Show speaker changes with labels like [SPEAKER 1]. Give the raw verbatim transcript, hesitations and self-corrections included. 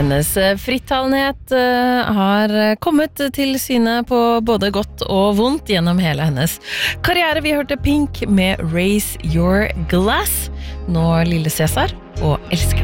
[SPEAKER 1] Hennes frittalenhet har kommet til syne på både godt og vondt gjennom hele hennes karriere. Vi hørte Pink med Raise Your Glass. Nå Lille Cæsar og Elsker.